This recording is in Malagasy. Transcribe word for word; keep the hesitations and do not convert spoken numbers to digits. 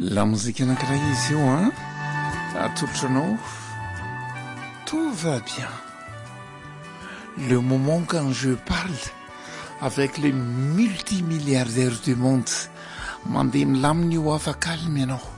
La musique anankiray izy io hein atotranao tout va bien le moment quand je parle avec les multimilliardaires du monde mandeha milamina io afaka alina ianao